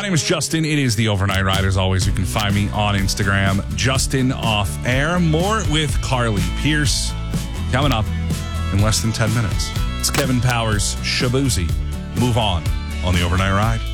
My name is Justin. It is the Overnight Ride. As always, you can find me on Instagram, Justin Off Air. More with Carly Pierce coming up in less than 10 minutes. It's Kevin Powers, Shabuzi. Move on the Overnight Ride.